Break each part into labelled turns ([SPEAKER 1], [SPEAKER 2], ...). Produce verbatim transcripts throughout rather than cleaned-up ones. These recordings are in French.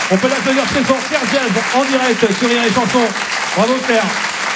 [SPEAKER 1] On peut l'applaudir très fort, Claire Jazz, en direct sur Rire et Chanson. Bravo Claire.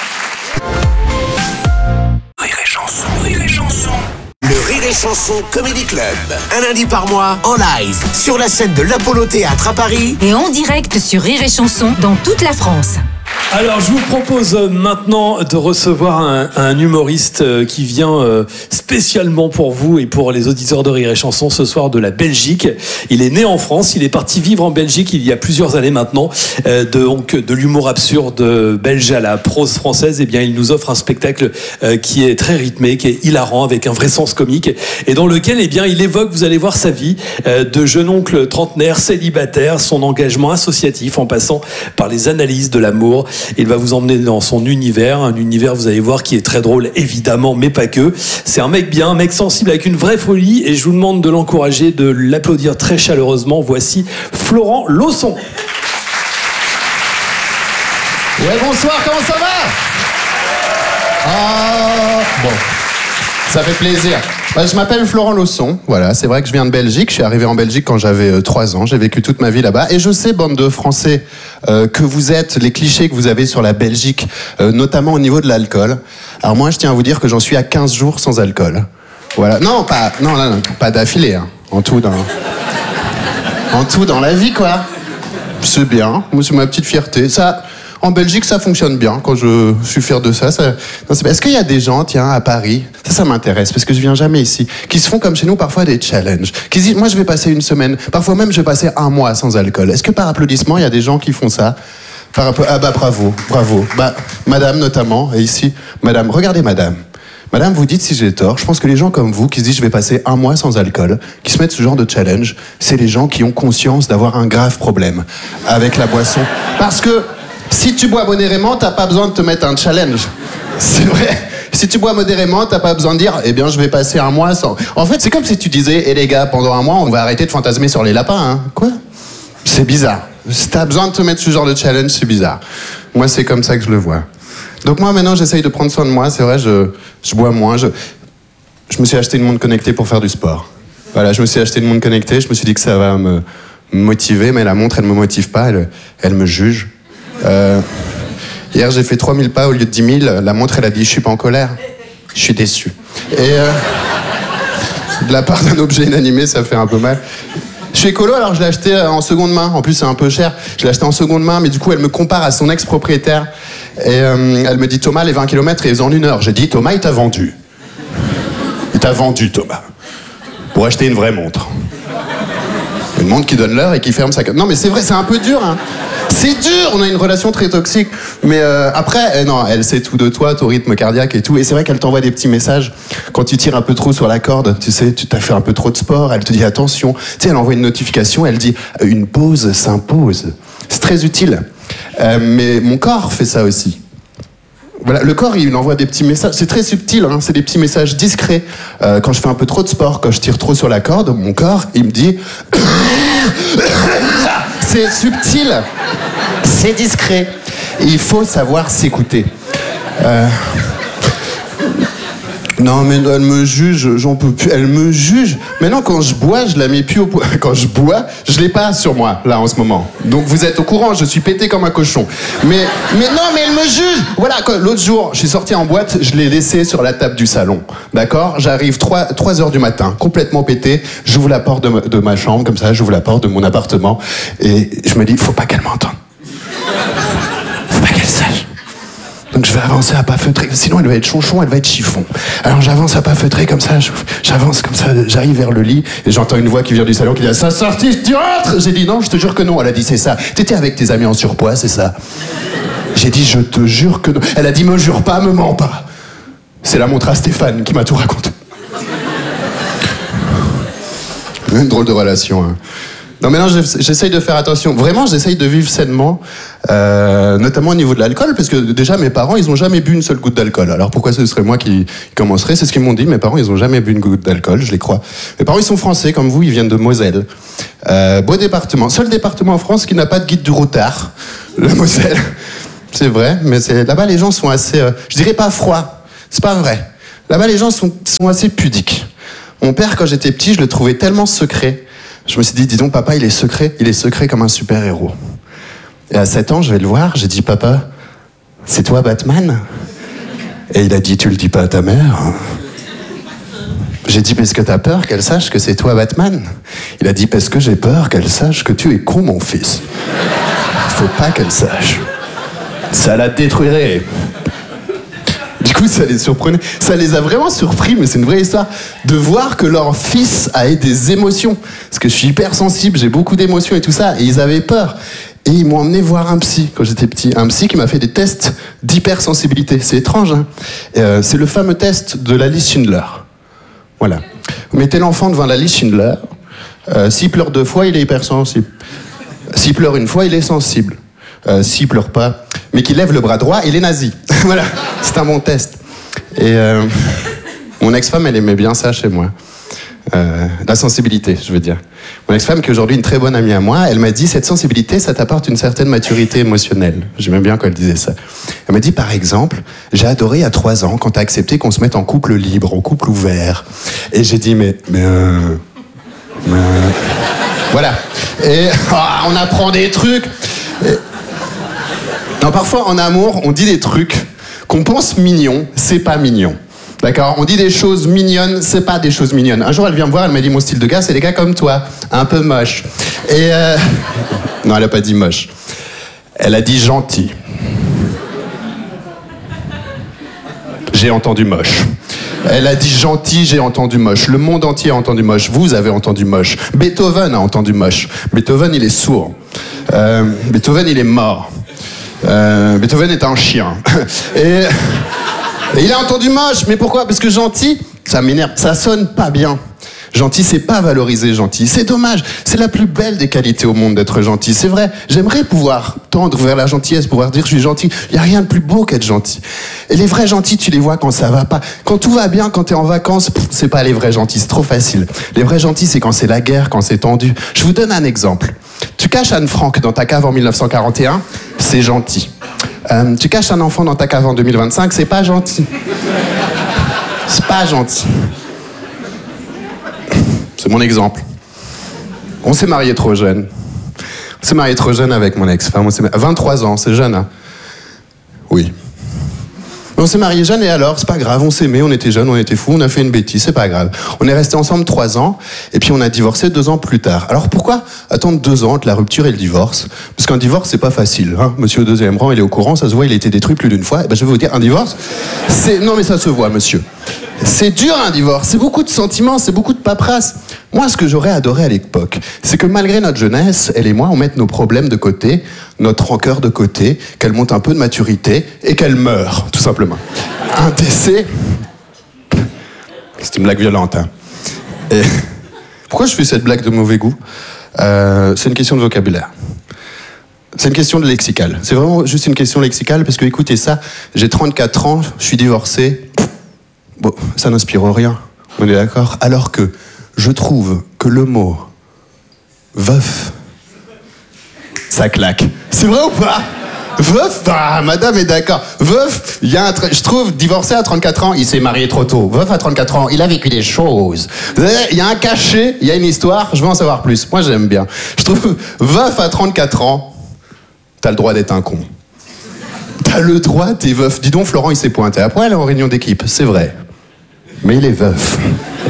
[SPEAKER 2] Rire et Chanson, Rire et Chanson. Le Rire et Chanson Comedy Club. Un lundi par mois, en live, sur la scène de l'Apollo Théâtre à Paris.
[SPEAKER 3] Et en direct sur Rire et Chanson dans toute la France.
[SPEAKER 1] Alors, je vous propose maintenant de recevoir un, un humoriste qui vient spécialement pour vous et pour les auditeurs de Rire et Chanson ce soir de la Belgique. Il est né en France, il est parti vivre en Belgique il y a plusieurs années maintenant. De, donc, de l'humour absurde belge à la prose française, eh bien, il nous offre un spectacle qui est très rythmé, qui est hilarant, avec un vrai sens comique, et dans lequel, eh bien, il évoque, vous allez voir, sa vie de jeune oncle trentenaire, célibataire, son engagement associatif, en passant par les analyses de l'amour. Il va vous emmener dans son univers, un univers, vous allez voir, qui est très drôle, évidemment, mais pas que. C'est un mec bien, un mec sensible avec une vraie folie, et je vous demande de l'encourager, de l'applaudir très chaleureusement. Voici Florent Lausson.
[SPEAKER 4] Ouais, bonsoir, comment ça va? Ah, bon, ça fait plaisir. Bah, je m'appelle Florent Lausson, voilà, c'est vrai que je viens de Belgique, je suis arrivé en Belgique quand j'avais euh, trois ans, j'ai vécu toute ma vie là-bas, et je sais, bande de Français, euh, que vous êtes, les clichés que vous avez sur la Belgique, euh, notamment au niveau de l'alcool. Alors moi, je tiens à vous dire que j'en suis à quinze jours sans alcool. Voilà, non, pas, non, non, non, pas d'affilée, hein. en tout dans... en tout dans la vie, quoi. C'est bien, moi c'est ma petite fierté, ça... En Belgique, ça fonctionne bien, quand je suis fier de ça. ça... Non, c'est... Est-ce qu'il y a des gens, tiens, à Paris, ça, ça m'intéresse, parce que je viens jamais ici, qui se font comme chez nous parfois des challenges, qui se disent, moi je vais passer une semaine, parfois même je vais passer un mois sans alcool. Est-ce que par applaudissement, il y a des gens qui font ça? Par... Ah bah bravo, bravo. Bah, madame notamment, et ici, madame, regardez madame. Madame, vous dites si j'ai tort, je pense que les gens comme vous, qui se disent je vais passer un mois sans alcool, qui se mettent ce genre de challenge, c'est les gens qui ont conscience d'avoir un grave problème avec la boisson. Parce que si tu bois modérément, t'as pas besoin de te mettre un challenge. C'est vrai. Si tu bois modérément, t'as pas besoin de dire, eh bien, je vais passer un mois sans... En fait, c'est comme si tu disais, eh les gars, pendant un mois, on va arrêter de fantasmer sur les lapins, hein. Quoi? C'est bizarre. Si t'as besoin de te mettre ce genre de challenge, c'est bizarre. Moi, c'est comme ça que je le vois. Donc moi, maintenant, j'essaye de prendre soin de moi. C'est vrai, je, je bois moins. Je, je me suis acheté une montre connectée pour faire du sport. Voilà, je me suis acheté une montre connectée. Je me suis dit que ça va me motiver, mais la montre, elle me motive pas. Elle, elle me juge. Euh, hier j'ai fait trois mille pas au lieu de dix mille. La montre elle a dit je suis pas en colère, je suis déçu. Et euh, de la part d'un objet inanimé, ça fait un peu mal. Je suis écolo, alors je l'ai acheté en seconde main. En plus c'est un peu cher. Je l'ai acheté en seconde main, mais du coup elle me compare à son ex-propriétaire. Et euh, elle me dit Thomas, les vingt kilomètres ils en une heure. J'ai dit Thomas, il t'a vendu. Il t'a vendu Thomas pour acheter une vraie montre. Une montre qui donne l'heure et qui ferme sa... Non mais c'est vrai, c'est un peu dur, hein. C'est dur, on a une relation très toxique. Mais euh, après, eh non, elle sait tout de toi, ton rythme cardiaque et tout. Et c'est vrai qu'elle t'envoie des petits messages quand tu tires un peu trop sur la corde. Tu sais, tu t'as fait un peu trop de sport. Elle te dit attention. Tu sais, elle envoie une notification. Elle dit une pause s'impose. C'est très utile. Euh, mais mon corps fait ça aussi. Voilà, le corps, il envoie des petits messages. C'est très subtil, hein, c'est des petits messages discrets. Euh, quand je fais un peu trop de sport, quand je tire trop sur la corde, mon corps, il me dit... C'est subtil, c'est discret. Il faut savoir s'écouter. Euh... Non, mais elle me juge, j'en peux plus. Elle me juge. Maintenant, quand je bois, je la mets plus au point. Quand je bois, je l'ai pas sur moi, là, en ce moment. Donc, vous êtes au courant, je suis pété comme un cochon. Mais, mais non, mais elle me juge. Voilà, l'autre jour, je suis sorti en boîte, je l'ai laissé sur la table du salon. D'accord? J'arrive trois heures du matin, complètement pété. J'ouvre la porte de ma, de ma chambre, comme ça, j'ouvre la porte de mon appartement. Et je me dis, faut pas qu'elle m'entende. Faut pas qu'elle sache. Donc je vais avancer à pas feutrer, sinon elle va être chonchon, elle va être chiffon. Alors j'avance à pas feutrer comme ça, j'avance comme ça, j'arrive vers le lit et j'entends une voix qui vient du salon qui dit « Ça sortit, tu rentres ?» J'ai dit « Non, je te jure que non. » Elle a dit « C'est ça. T'étais avec tes amis en surpoids, c'est ça. » J'ai dit « Je te jure que non. » Elle a dit « Me jure pas, me mens pas. » C'est la montre à Stéphane qui m'a tout raconté. Une drôle de relation, hein. Non mais non, j'essaye de faire attention. Vraiment, j'essaye de vivre sainement, euh, notamment au niveau de l'alcool, parce que déjà mes parents, ils ont jamais bu une seule goutte d'alcool. Alors pourquoi ce serait moi qui commencerais? C'est ce qu'ils m'ont dit. Mes parents, ils ont jamais bu une goutte d'alcool, je les crois. Mes parents, ils sont français comme vous, ils viennent de Moselle, euh, beau département, seul département en France qui n'a pas de guide du routard, la Moselle. C'est vrai, mais c'est là-bas les gens sont assez, euh, je dirais pas froids, c'est pas vrai. Là-bas les gens sont, sont assez pudiques. Mon père, quand j'étais petit, je le trouvais tellement secret. Je me suis dit, dis donc, papa, il est secret, il est secret comme un super-héros. Et à sept ans, je vais le voir, j'ai dit, papa, c'est toi Batman ? Et il a dit, tu le dis pas à ta mère ? J'ai dit, parce que t'as peur qu'elle sache que c'est toi Batman ? Il a dit, parce que j'ai peur qu'elle sache que tu es con, mon fils. Faut pas qu'elle sache. Ça la détruirait. Du coup, ça les surprenait. Ça les a vraiment surpris, mais c'est une vraie histoire, de voir que leur fils a des émotions. Parce que je suis hyper sensible, j'ai beaucoup d'émotions et tout ça, et ils avaient peur. Et ils m'ont emmené voir un psy quand j'étais petit. Un psy qui m'a fait des tests d'hypersensibilité. C'est étrange, hein. euh, C'est le fameux test de la liste Schindler. Voilà. Vous mettez l'enfant devant la liste Schindler. Euh, s'il pleure deux fois, il est hypersensible. S'il pleure une fois, il est sensible. Euh, s'il pleure pas, mais qu'il lève le bras droit, il est nazi. Voilà, c'est un bon test. Et euh, mon ex-femme, elle aimait bien ça chez moi. Euh, la sensibilité, je veux dire. Mon ex-femme, qui est aujourd'hui une très bonne amie à moi, elle m'a dit, cette sensibilité, ça t'apporte une certaine maturité émotionnelle. J'aimais bien quand elle disait ça. Elle m'a dit, par exemple, j'ai adoré à trois ans quand t'as accepté qu'on se mette en couple libre, en couple ouvert. Et j'ai dit, mais... mais, euh, mais voilà. Et oh, on apprend des trucs. Et, non, parfois, en amour, on dit des trucs qu'on pense mignons, c'est pas mignon. D'accord ? On dit des choses mignonnes, c'est pas des choses mignonnes. Un jour, elle vient me voir, elle m'a dit, mon style de gars, c'est des gars comme toi, un peu moche. Et euh... non, elle a pas dit moche. Elle a dit gentil. J'ai entendu moche. Elle a dit gentil, j'ai entendu moche. Le monde entier a entendu moche. Vous avez entendu moche. Beethoven a entendu moche. Beethoven, il est sourd. Euh, Beethoven, il est mort. Euh, Beethoven est un chien. Et, et il a entendu moche. Mais pourquoi ? Parce que gentil, ça m'énerve. Ça sonne pas bien. Gentil, c'est pas valorisé, gentil. C'est dommage. C'est la plus belle des qualités au monde d'être gentil. C'est vrai. J'aimerais pouvoir tendre vers la gentillesse, pouvoir dire je suis gentil. Il y a rien de plus beau qu'être gentil. Et les vrais gentils, tu les vois quand ça va pas. Quand tout va bien, quand t'es en vacances, pff, c'est pas les vrais gentils. C'est trop facile. Les vrais gentils, c'est quand c'est la guerre, quand c'est tendu. Je vous donne un exemple. Tu caches Anne Frank dans ta cave en dix-neuf cent quarante et un, c'est gentil. Euh, tu caches un enfant dans ta cave en deux mille vingt-cinq, c'est pas gentil. C'est pas gentil. C'est mon exemple. On s'est mariés trop jeune. On s'est mariés trop jeune avec mon ex-femme. On s'est mariés... vingt-trois ans, c'est jeune, hein ? Oui. On s'est mariés jeunes et alors, c'est pas grave, on s'aimait, on était jeunes, on était fous, on a fait une bêtise, c'est pas grave. On est restés ensemble trois ans et puis on a divorcé deux ans plus tard. Alors pourquoi attendre deux ans entre la rupture et le divorce ? Parce qu'un divorce, c'est pas facile. Hein. Monsieur au deuxième rang, il est au courant, ça se voit, il a été détruit plus d'une fois. Et ben, je vais vous dire, un divorce, c'est... Non mais ça se voit, monsieur. C'est dur un divorce, c'est beaucoup de sentiments, c'est beaucoup de paperasse. Moi, ce que j'aurais adoré à l'époque, c'est que malgré notre jeunesse, elle et moi, on mette nos problèmes de côté, notre rancœur de côté, qu'elle monte un peu de maturité et qu'elle meure, tout simplement. Un décès... C'est une blague violente, hein. Et... Pourquoi je fais cette blague de mauvais goût ? euh, C'est une question de vocabulaire. C'est une question de lexical. C'est vraiment juste une question lexicale, parce que, écoutez ça, j'ai trente-quatre ans, je suis divorcé... Bon, ça n'inspire rien, on est d'accord ? Alors que je trouve que le mot veuf, ça claque. C'est vrai ou pas ? Veuf, ah, madame est d'accord. Veuf, il y a un tra- je trouve, divorcé à trente-quatre ans, il s'est marié trop tôt. Veuf à trente-quatre ans, il a vécu des choses. Il y a un cachet, il y a une histoire, je veux en savoir plus. Moi, j'aime bien. Je trouve, veuf à trente-quatre ans, t'as le droit d'être un con. T'as le droit, t'es veuf. Dis donc, Florent, il s'est pointé à poil en réunion d'équipe, c'est vrai. Mais il est veuf.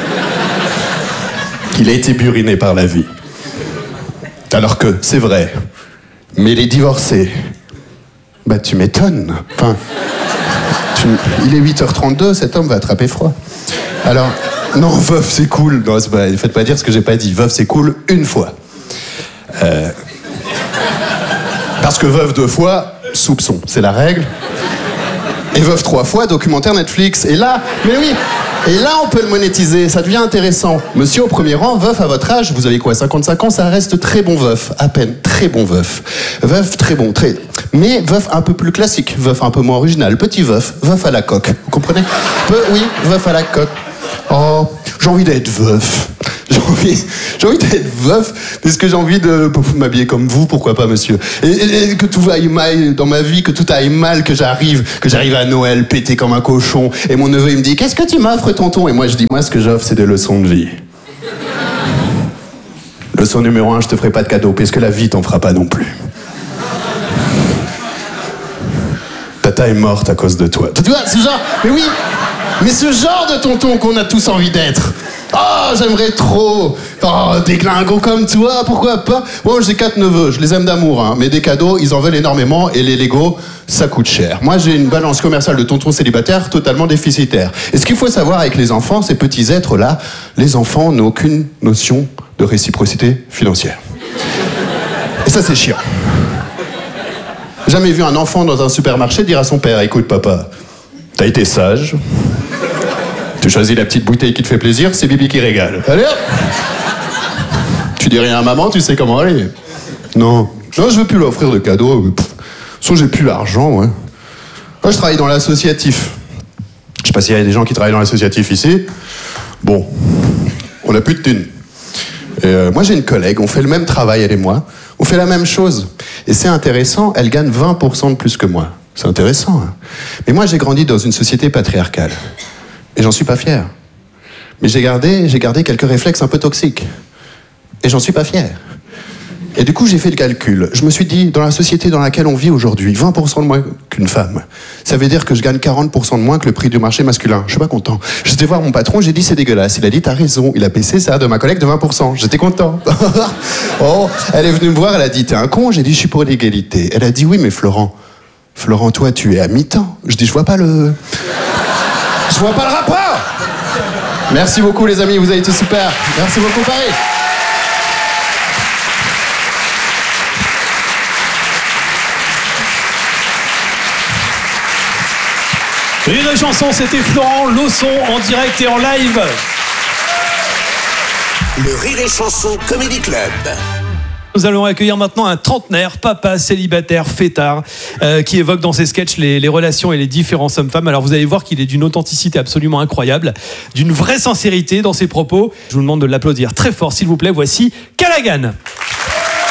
[SPEAKER 4] Il a été buriné par la vie. Alors que, c'est vrai, mais il est divorcé. Bah, tu m'étonnes. Enfin, tu... il est huit heures trente-deux, cet homme va attraper froid. Alors, non, veuf, c'est cool. Non, c'est pas... Faites pas dire ce que j'ai pas dit. Veuf, c'est cool une fois. Euh... Parce que veuf deux fois, soupçon, c'est la règle. Et veuf trois fois, documentaire Netflix. Et là, mais oui, et là on peut le monétiser, ça devient intéressant. Monsieur au premier rang, veuf à votre âge, vous avez quoi, cinquante-cinq ans, ça reste très bon veuf, à peine, très bon veuf. Veuf très bon, très... Mais veuf un peu plus classique, veuf un peu moins original, petit veuf, veuf à la coque, vous comprenez ? Peu, oui, veuf à la coque. Oh, j'ai envie d'être veuf. J'ai envie, j'ai envie d'être veuf, parce que j'ai envie de m'habiller comme vous, pourquoi pas, monsieur. Et, et, et que tout aille mal dans ma vie, que tout aille mal, que j'arrive, que j'arrive à Noël pété comme un cochon. Et mon neveu, il me dit, qu'est-ce que tu m'offres, tonton ? Et moi, je dis, moi, ce que j'offre, c'est des leçons de vie. Leçon numéro un, je te ferai pas de cadeau, parce que la vie t'en fera pas non plus. Tata est morte à cause de toi. Tu vois, ce genre... Mais oui, mais ce genre de tonton qu'on a tous envie d'être. Oh, j'aimerais trop. Oh, des glingos comme toi, pourquoi pas. Bon, j'ai quatre neveux, je les aime d'amour, hein, mais des cadeaux, ils en veulent énormément, et les Legos, ça coûte cher. Moi, j'ai une balance commerciale de tonton célibataire totalement déficitaire. Et ce qu'il faut savoir avec les enfants, ces petits êtres-là, les enfants n'ont aucune notion de réciprocité financière. Et ça, c'est chiant. Jamais vu un enfant dans un supermarché dire à son père, écoute papa, t'as été sage, tu choisis la petite bouteille qui te fait plaisir, c'est Bibi qui régale. Allez hop. Tu dis rien à maman, tu sais comment aller. Non, non, je veux plus l'offrir de cadeaux. Sauf j'ai plus l'argent, ouais. Moi, je travaille dans l'associatif. Je sais pas s'il y a des gens qui travaillent dans l'associatif ici. Bon, on a plus de thunes. Et euh, moi, j'ai une collègue, on fait le même travail, elle et moi. On fait la même chose. Et c'est intéressant, elle gagne vingt pour cent de plus que moi. C'est intéressant, hein. Mais moi, j'ai grandi dans une société patriarcale. Et j'en suis pas fier. Mais j'ai gardé, j'ai gardé quelques réflexes un peu toxiques. Et j'en suis pas fier. Et du coup, j'ai fait le calcul. Je me suis dit, dans la société dans laquelle on vit aujourd'hui, vingt pour cent de moins qu'une femme, ça veut dire que je gagne quarante pour cent de moins que le prix du marché masculin. Je suis pas content. J'étais voir mon patron, j'ai dit c'est dégueulasse. Il a dit t'as raison. Il a baissé ça de ma collègue de vingt pour cent. J'étais content. Oh, elle est venue me voir, elle a dit t'es un con. J'ai dit je suis pour l'égalité. Elle a dit oui mais Florent, Florent toi tu es à mi-temps. Je dis je vois pas le... Je vois pas le rapport. Merci beaucoup les amis, vous avez été super. Merci beaucoup Paris.
[SPEAKER 1] Rire et chanson, c'était Florent Lausson en direct et en live.
[SPEAKER 2] Le Rire et Chanson Comedy Club.
[SPEAKER 1] Nous allons accueillir maintenant un trentenaire, papa, célibataire, fêtard, euh, qui évoque dans ses sketchs les, les relations et les différences hommes-femmes. Alors vous allez voir qu'il est d'une authenticité absolument incroyable, d'une vraie sincérité dans ses propos. Je vous demande de l'applaudir très fort, s'il vous plaît. Voici Callaghan.